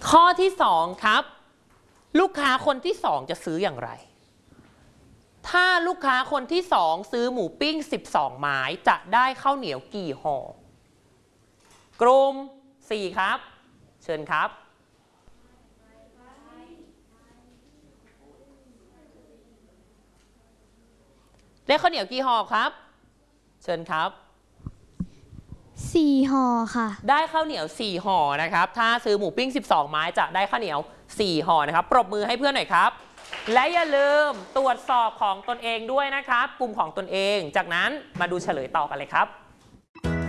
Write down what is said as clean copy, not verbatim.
ข้อที่2ครับลูกค้าคนที่2จะซื้ออย่างไรถ้าลูกค้าคนที่2ซื้อหมูปิ้ง12ไม้จะได้ข้าวเหนียวกี่ห่อกลุ่ม4ครับเชิญครับได้ข้าวเหนียวกี่ห่อครับเชิญครับ 4ห่อค่ะได้ข้าวเหนียว4ห่อนะครับถ้าซื้อหมูปิ้ง12ไม้จะได้ข้าวเหนียว4ห่อนะครับปรบมือให้เพื่อนหน่อยครับและอย่าลืมตรวจสอบของตนเองด้วยนะครับกลุ่มของตนเองจากนั้นมาดูเฉลยต่อกันเลยครับ